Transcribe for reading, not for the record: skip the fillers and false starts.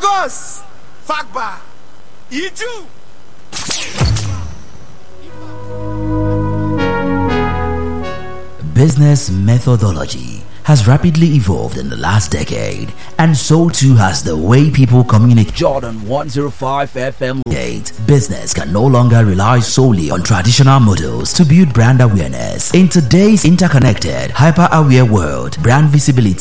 Lagos, Fagba, Iju. Business methodology has rapidly evolved in the last decade, and so too has the way people communicate. Jordan 105 FM. Business can no longer rely solely on traditional models to build brand awareness. In today's interconnected, hyper-aware world, brand visibility